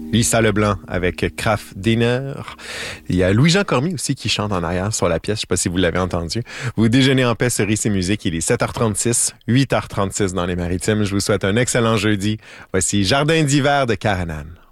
Lisa Leblanc avec Kraft Dinner. Il y a Louis-Jean Cormier aussi qui chante en arrière sur la pièce. Je ne sais pas si vous l'avez entendu. Vous déjeunez en paix, cerise et musique. Il est 7h36, 8h36 dans les Maritimes. Je vous souhaite un excellent jeudi. Voici Jardin d'hiver de Caranan.